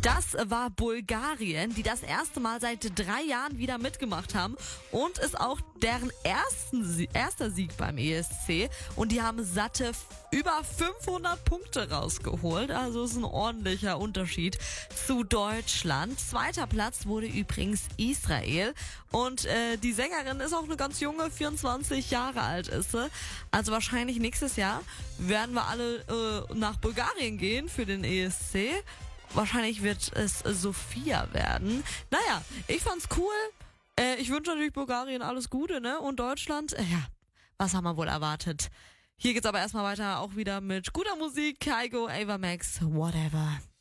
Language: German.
Das war Bulgarien, die das erste Mal seit 3 Jahren wieder mitgemacht haben und ist auch deren erster Sieg beim ESC und die haben satte über 500 Punkte rausgeholt, also ist ein ordentlicher Unterschied zu Deutschland. Zweiter Platz wurde übrigens Israel und die Sängerin ist auch eine ganz junge, 24 Jahre alt ist sie, also wahrscheinlich nächstes Jahr werden wir alle nach Bulgarien gehen für den ESC. Wahrscheinlich wird es Sophia werden. Naja, ich fand's cool. Ich wünsche natürlich Bulgarien alles Gute, ne? Und Deutschland, ja, was haben wir wohl erwartet? Hier geht's aber erstmal weiter, auch wieder mit guter Musik. Kygo, Ava Max, whatever.